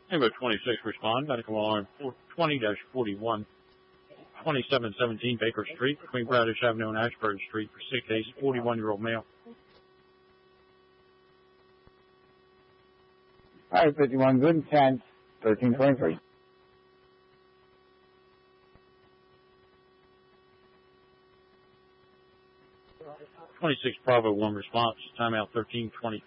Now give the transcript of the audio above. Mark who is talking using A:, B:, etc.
A: Number 26 respond. Medical alarm 420-41, 2717 Baker Street, between Bradish Avenue and Ashburn Street for sick case, 41-year-old male.
B: Alright, 51 good intent, 1323.
A: Bravo 1 response, timeout 1323.